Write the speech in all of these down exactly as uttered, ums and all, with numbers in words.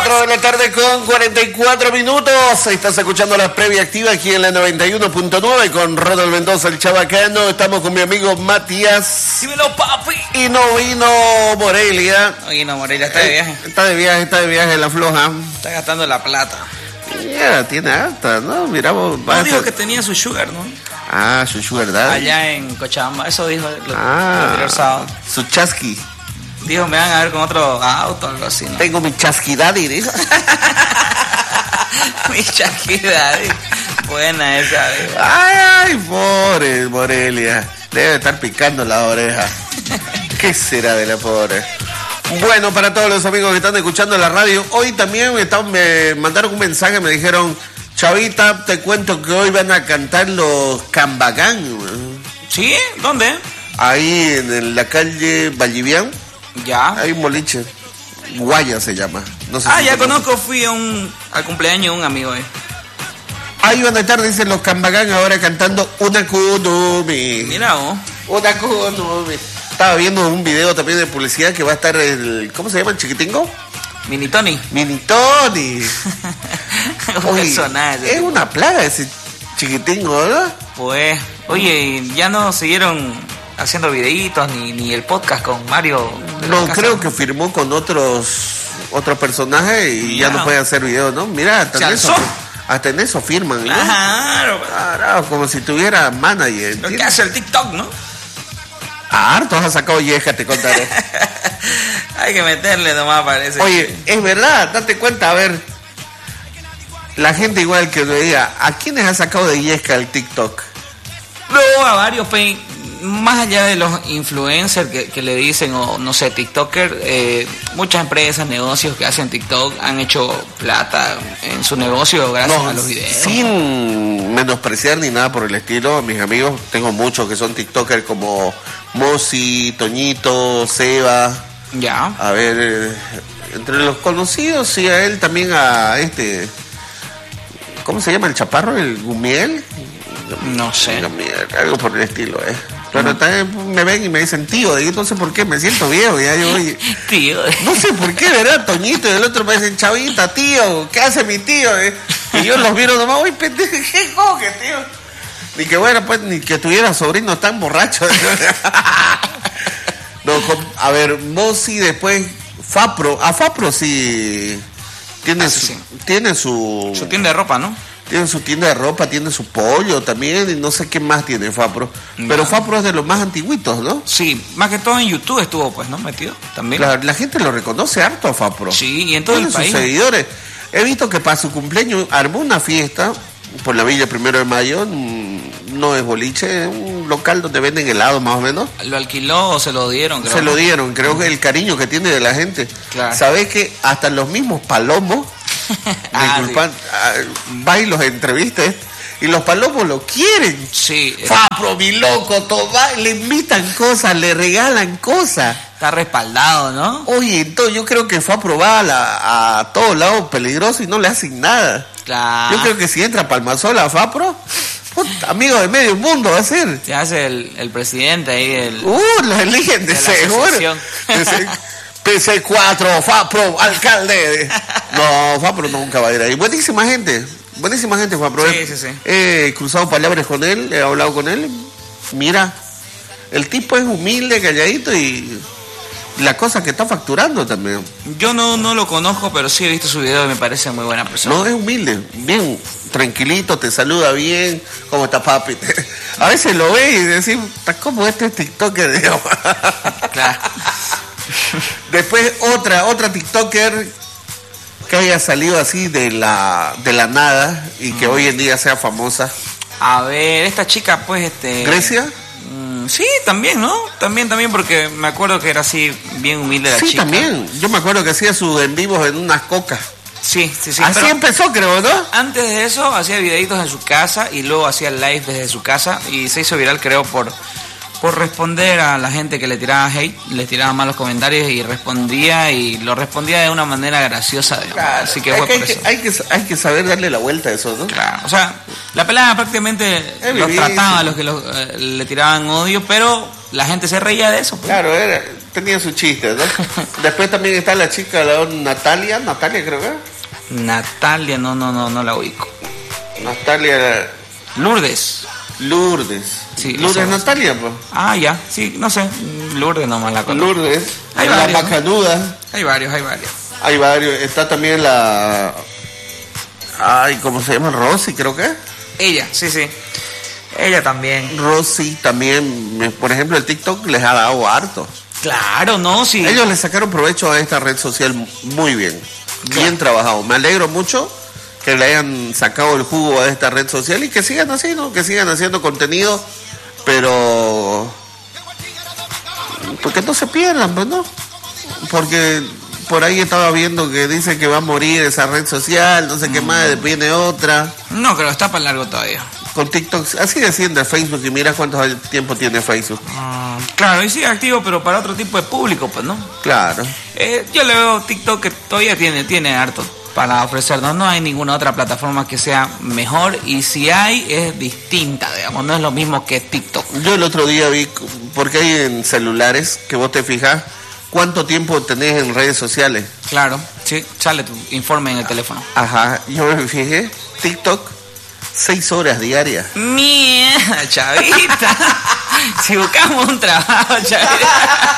cuatro de la tarde con cuarenta y cuatro minutos. Estás escuchando la previa activa aquí en la noventa y uno punto nueve con Ronald Mendoza, el Chabacano. Estamos con mi amigo Matías. Dímelo, papi. Y no vino Morelia. No vino Morelia, está de viaje. Eh, está de viaje, está de viaje en la floja. Está gastando la plata. Ya, tiene harta, ¿no? Miramos. No, dijo que tenía su sugar, ¿no? Ah, su sugar daddy. Allá en Cochabamba, eso dijo el, ah, el anterior sábado. Su chasqui. Dijo, me van a ver con otro auto o algo así, ¿no? Tengo mi chasqui daddy, dijo. Mi chasqui daddy. Buena esa, dijo. Ay, ay, pobre Morelia. Debe estar picando la oreja. ¿Qué será de la pobre? Bueno, para todos los amigos que están escuchando la radio, hoy también me, están, me mandaron un mensaje, me dijeron, Chavita, te cuento que hoy van a cantar los Cambagán. ¿Sí? ¿Dónde? Ahí en la calle Vallivian. Ya. Hay un boliche. Guaya se llama. No sé ah, si ya conoces. conozco, fui a un, al cumpleaños de un amigo ahí. Ahí van a estar, dicen los Cambagán, ahora cantando Una Kunumi. Mira vos. Una Kunumi. Estaba viendo un video también de publicidad que va a estar el... ¿Cómo se llama el chiquitingo? Mini Tony. Mini Tony. Un Oye, personaje. es una plaga ese chiquitingo, ¿verdad? Pues, oye, ya no siguieron haciendo videitos ni, ni el podcast con Mario. No, creo que firmó con otros otros personajes y ya, ya no puede hacer videos, ¿no? Mira, hasta en eso, hasta en eso firman, ¿no? Claro. Claro, como si tuviera manager. Lo que hace el TikTok, ¿no? Ah, harto has sacado Yesca, te contaré. Hay que meterle nomás, parece. Oye, es verdad, date cuenta, a ver. La gente igual que lo diga, ¿a quiénes ha sacado de Yesca el TikTok? No, a varios, pe, más allá de los influencers que, que le dicen, o no sé, TikToker, eh, muchas empresas, negocios que hacen TikTok han hecho plata en su negocio gracias no, a los videos. Sin menospreciar ni nada por el estilo, mis amigos, tengo muchos que son TikTokers como Mosi, Toñito, Seba. Ya. A ver, eh, entre los conocidos, sí, a él también, a este... ¿Cómo se llama el chaparro? ¿El Gumiel? No sé. Gumiel, algo por el estilo, ¿eh? Pero uh-huh. También me ven y me dicen tío, y no sé por qué, me siento viejo, ya yo oye, tío. No sé por qué, ¿verdad? Toñito, y el otro me dicen, Chavita, tío, ¿qué hace mi tío? ¿Eh? Y yo los miro nomás, uy, pendejo, ¿qué coge, tío? Ni que bueno, pues, ni que tuviera sobrinos tan borrachos. No, a ver, Mosi, después Fapro, a Fapro sí... Tiene, ah, su, sí. tiene su... Su tienda de ropa, ¿no? Tiene su tienda de ropa, tiene su pollo también, y no sé qué más tiene Fapro. No. Pero Fapro es de los más antiguitos, ¿no? Sí, más que todo en YouTube estuvo, pues, ¿no? Metido también. La, la gente lo reconoce harto a Fapro. Sí, y en todo tiene el país. Sus seguidores. He visto que para su cumpleaños armó una fiesta por la Villa Primero de Mayo. No es boliche, es un local donde venden helado más o menos. ¿Lo alquiló o se lo dieron? Creo. Se lo dieron, creo que el cariño que tiene de la gente. Claro. ¿Sabés que hasta los mismos palomos, ah, disculpan, sí. Va y los entrevistas y los palomos lo quieren? Sí. Fapro, mi loco, toma, le invitan cosas, le regalan cosas. Está respaldado, ¿no? Oye, entonces yo creo que Fapro va a, la, a todos lados peligrosos y no le hacen nada. Claro. Yo creo que si entra Palmasola a Fapro, puta, amigo de medio mundo va a ser. Se hace el, el presidente ahí del... Uh, lo eligen de, de seguro. P C cuatro, Fapro, alcalde. No, Fapro nunca va a ir ahí. Buenísima gente, buenísima gente Fapro. Sí, sí, sí. He cruzado palabras con él, he hablado con él. Mira, el tipo es humilde, calladito y... La cosa que está facturando también. Yo no, no lo conozco, pero sí he visto su video y me parece muy buena persona. No, es humilde, bien, tranquilito, te saluda bien. ¿Cómo está, papi? A veces lo ve y decís, está como este TikToker. Claro. Después otra, otra TikToker que haya salido así de la, de la nada y que mm. hoy en día sea famosa. A ver, esta chica, pues, este... ¿Grecia? Sí, también, ¿no? También, también, porque me acuerdo que era así, bien humilde la sí, chica. Sí, también. Yo me acuerdo que hacía sus en vivos en unas cocas. Sí, sí, sí. Así empezó, creo, ¿no? Antes de eso, hacía videitos en su casa y luego hacía live desde su casa y se hizo viral, creo, por... por responder a la gente que le tiraba hate, le tiraba malos comentarios y respondía y lo respondía de una manera graciosa, digamos. Claro, así que fue hay, por que, eso. Hay que, hay que saber darle la vuelta a eso, ¿no? Claro, o sea, la pelada prácticamente los trataba a los que los, eh, le tiraban odio, pero la gente se reía de eso. Pues. Claro, era, tenía su chiste, ¿no? Después también está la chica, la Natalia, Natalia creo que. Natalia, no, no, no, no la ubico. Natalia. Lourdes. Lourdes. Sí, Lourdes Natalia, pues. Ah, ya, sí, no sé. Lourdes nomás la conozco. Lourdes. Hay la varios, Macanuda. ¿no? Hay varios, hay varios. Hay varios. Está también la. Ay, ¿cómo se llama? Rosy, creo que. Ella, sí, sí. Ella también. Rosy también, por ejemplo, el TikTok les ha dado harto. Claro, no, sí. Ellos le sacaron provecho a esta red social muy bien. Claro. Bien trabajado. Me alegro mucho que le hayan sacado el jugo a esta red social y que sigan haciendo, que sigan haciendo contenido, pero porque no se pierdan, pues, ¿no? Porque por ahí estaba viendo que dice que va a morir esa red social, no sé qué más, viene otra. No, pero está para largo todavía. Con TikTok, así decían de Facebook, y mira cuánto tiempo tiene Facebook. Uh, claro, y sigue activo, pero para otro tipo de público, pues, ¿no? Claro. Eh, yo le veo TikTok que todavía tiene, tiene harto para ofrecernos. No hay ninguna otra plataforma que sea mejor, y si hay, es distinta, digamos, no es lo mismo que TikTok. Yo el otro día vi, porque hay en celulares, que vos te fijas, ¿cuánto tiempo tenés en redes sociales? Claro, sí, sale tu informe en el teléfono. Ajá, yo me fijé, TikTok, seis horas diarias. Mierda, chavita. Si buscamos un trabajo, chavita.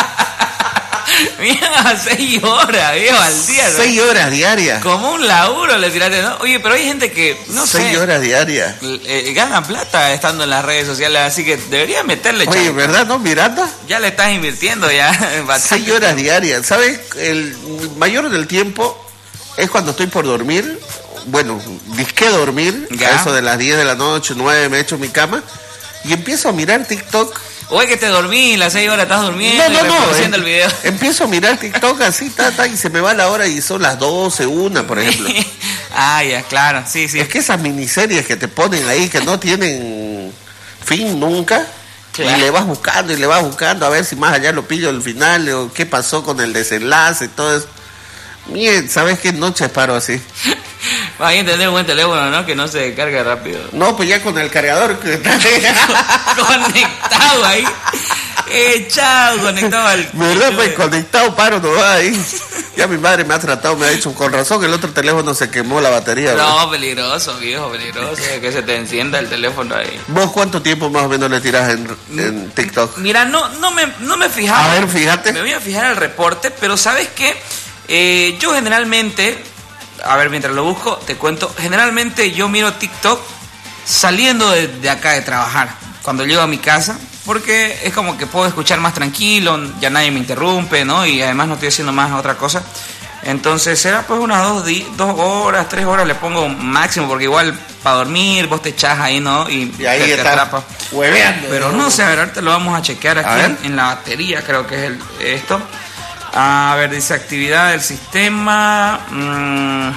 Mira, seis horas, viejo, al día. Seis ¿no? horas diarias. Como un laburo le tiraste, ¿no? Oye, pero hay gente que, no seis sé. Seis horas diarias. Eh, gana plata estando en las redes sociales, así que debería meterle, Oye, chavita. ¿Verdad, no, Miranda? Ya le estás invirtiendo ya. Seis horas diarias. ¿Sabes? El mayor del tiempo es cuando estoy por dormir. Bueno, disque dormir, a eso de las diez de la noche, nueve, me echo mi cama y empiezo a mirar TikTok. Oye, que te dormí, las seis horas estás durmiendo. No, no, no. Em, el video. Empiezo a mirar TikTok así, ta, ta, y se me va la hora y son las doce, una, por ejemplo. Ah, ya, claro, sí, sí. Es que esas miniseries que te ponen ahí, que no tienen fin nunca, claro. Y le vas buscando y le vas buscando a ver si más allá lo pillo al final, o qué pasó con el desenlace y todo eso. Bien, ¿sabes qué noches paro así? Hay que tener un buen teléfono, ¿no? Que no se cargue rápido. No, pues ya con el cargador que está conectado ahí. Echado, conectado al... ¿Verdad? Pues conectado paro no va ahí. Ya mi madre me ha tratado, me ha dicho con razón que el otro teléfono se quemó la batería. No, ¿verdad? Peligroso, viejo, peligroso. Que se te encienda el teléfono ahí. ¿Vos cuánto tiempo más o menos le tirás en, en TikTok? Mira, no, no me, no me fijaba. A ver, fíjate. Me voy a fijar el reporte, pero ¿sabes qué? Eh, yo generalmente, a ver, mientras lo busco, te cuento, generalmente yo miro TikTok saliendo de, de acá de trabajar, cuando llego a mi casa, porque es como que puedo escuchar más tranquilo, ya nadie me interrumpe, ¿no? Y además no estoy haciendo más otra cosa. Entonces será pues unas dos, di- dos horas, tres horas le pongo máximo, porque igual para dormir vos te echás ahí, ¿no? Y, y ahí te, está te atrapa. Hueveando. Pero no sé, a ver, ahorita lo vamos a chequear aquí en, en la batería, creo que es el, esto. A ver, dice actividad del sistema, mmm,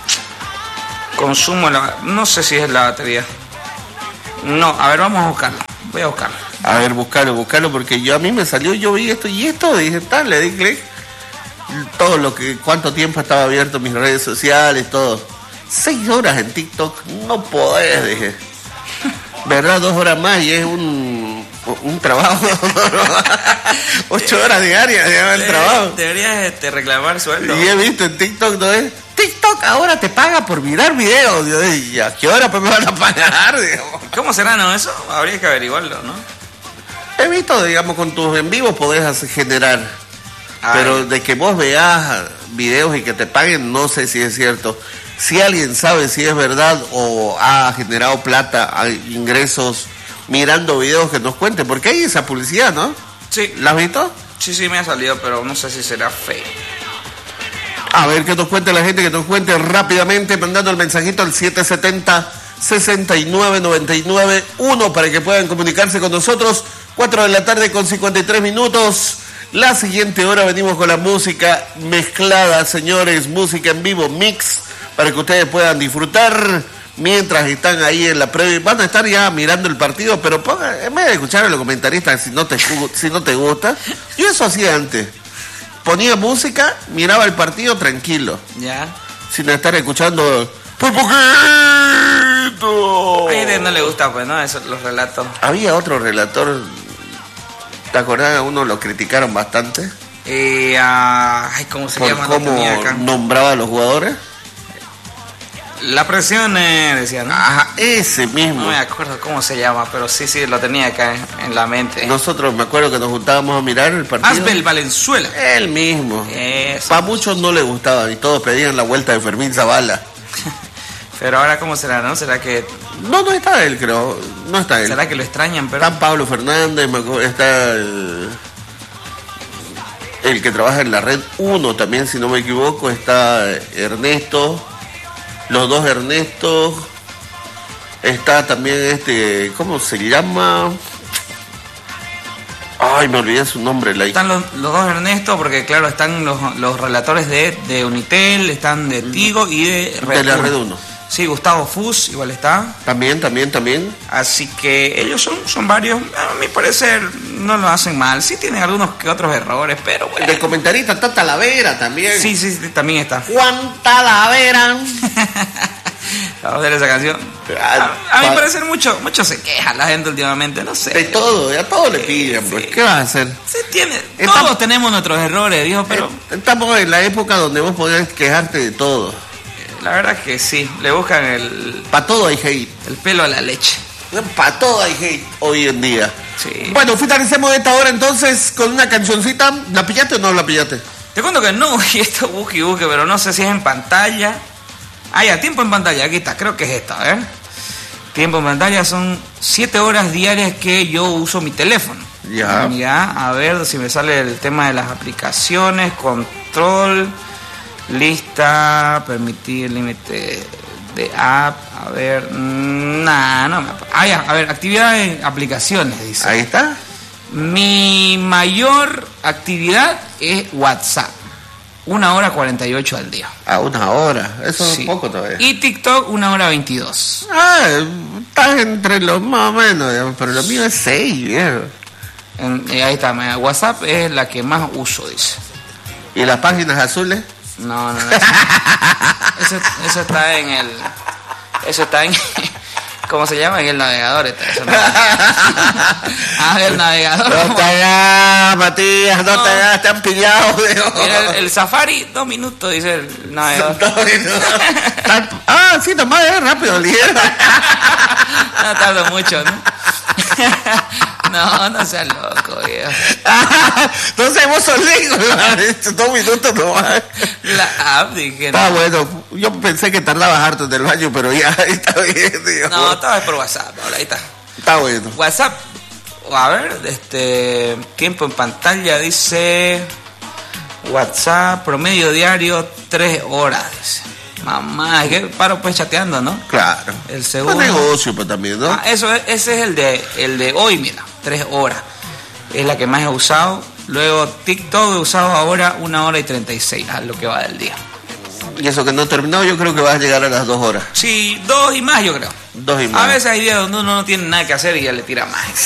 consumo, la, no sé si es la batería. No, a ver, vamos a buscarlo. Voy a buscarlo. A ver, buscarlo, buscarlo, porque yo a mí me salió, yo vi esto y esto, dije, tal, le di clic. Todo lo que, cuánto tiempo estaba abierto mis redes sociales, todo. Seis horas en TikTok, no podés, dije. ¿Verdad? Dos horas más y es un, un trabajo. Ocho horas diarias ya el trabajo. Deberías este, reclamar sueldo. Y he visto en TikTok, ¿no es? TikTok ahora te paga por mirar videos. ¿Y a qué hora pues me van a pagar? Digamos. ¿Cómo será, no? Eso habría que averiguarlo, ¿no? He visto, digamos, con tus en vivo podés hacer, generar. Ay. Pero de que vos veas videos y que te paguen, no sé si es cierto. Si alguien sabe si es verdad o ha generado plata, ingresos mirando videos, que nos cuente, porque hay esa publicidad, ¿no? Sí. ¿La has visto? Sí, sí, me ha salido, pero no sé si será fake. A ver, que nos cuente la gente, que nos cuente rápidamente, mandando el mensajito al siete siete cero, seis nueve nueve nueve uno para que puedan comunicarse con nosotros. cuatro de la tarde con cincuenta y tres minutos. La siguiente hora venimos con la música mezclada, señores, música en vivo, mix, para que ustedes puedan disfrutar mientras están ahí en la previa. Van a estar ya mirando el partido, pero ponga, en vez de escuchar a los comentaristas si no te, si no te gusta, yo eso hacía antes. Ponía música, miraba el partido tranquilo. Ya. Sin estar escuchando... ¡Por poquito! A gente no le gusta, pues, ¿no? Eso, los relatos. Había otro relator... ¿Te acordás? A uno lo criticaron bastante. Eh, uh, ay, ¿cómo se por llama? cómo nombraba a los jugadores. La presión, eh, decía, ¿no? Ajá, ese mismo. No me acuerdo cómo se llama, pero sí, sí, lo tenía acá en, en la mente. Nosotros, me acuerdo que nos juntábamos a mirar el partido. Asbel Valenzuela. El mismo. Eso. Para muchos no le gustaba y todos pedían la vuelta de Fermín Zavala. Pero ahora, ¿cómo será, no? ¿Será que...? No, no está él, creo. No está él. ¿Será que lo extrañan, pero...? Está Pablo Fernández, me acuerdo, está el, el que trabaja en la red uno también, si no me equivoco. Está Ernesto... Los dos Ernestos, está también este, ¿cómo se llama? Ay, me olvidé su nombre. La... Están los, los dos Ernestos, porque claro, están los, los relatores de, de Unitel, están de Tigo y de Red de la Red uno. Sí, Gustavo Fus igual está. También, también, también. Así que ellos son, son varios, a mi parecer no lo hacen mal. Sí tienen algunos que otros errores, pero bueno. El comentarista está Talavera también. Sí, sí, sí, también está. Juan Talavera. Vamos a ver esa canción. A, a mi parecer mucho, mucho se queja la gente últimamente, no sé. De todo, a todo le piden, pues. Sí. ¿Qué vas a hacer? Se tiene, estamos, todos tenemos nuestros errores, dijo, pero... Estamos en la época donde vos podés quejarte de todo. La verdad es que sí, le buscan el... Para todo hay hate. El pelo a la leche. Para todo hay hate hoy en día. Sí. Bueno, finalicemos esta hora entonces con una cancioncita. ¿La pillaste o no la pillaste? Te cuento que no, y esto busque y busque, pero no sé si es en pantalla. Ah, ya, tiempo en pantalla, aquí está, creo que es esta, a ver. Tiempo en pantalla son siete horas diarias que yo uso mi teléfono. Ya. Ya, a ver si me sale el tema de las aplicaciones, control... Lista, permitir límite de app, a ver, nada, no me... Ah, ya, a ver, actividades en aplicaciones, dice. Ahí está. Mi mayor actividad es WhatsApp, una hora cuarenta y ocho al día. A una hora, eso sí. Es poco todavía. Y TikTok, una hora veintidós. Ah, estás entre los más o menos, digamos, pero lo mío es seis, viejo. En, eh, ahí está, WhatsApp es la que más uso, dice. ¿Y las páginas azules? No, no, no. Eso, eso, eso está en el... Eso está en... ¿Cómo se llama? En el navegador. Está, eso no. Ah, el navegador. No te hagas, Matías, no, no te hagas, te han pillado. Mira, el, el Safari, dos minutos, dice el navegador. Ah, sí, nomás es rápido, ligero. No tardo mucho, ¿no? No, no seas loco, viejo. Entonces vos sos lejos, dos minutos nomás. La app, dije. Está no. Bueno, yo pensé que tardabas harto en el baño, pero ya está bien, tío. No, estaba por WhatsApp, ahora ahí está. Está bueno. WhatsApp, a ver, este, tiempo en pantalla dice, WhatsApp, promedio diario, tres horas, dice. Mamá, es que paro pues chateando, ¿no? Claro. El segundo. Un negocio pues también, ¿no? Ah, eso es, ese es el de, el de hoy, mira, tres horas. Es la que más he usado. Luego TikTok he usado ahora una hora y treinta y seis, a lo que va del día. Y eso que no he terminado, yo creo que vas a llegar a las dos horas. Sí, dos y más yo creo. Dos y más. A veces hay días donde uno no tiene nada que hacer y ya le tira más.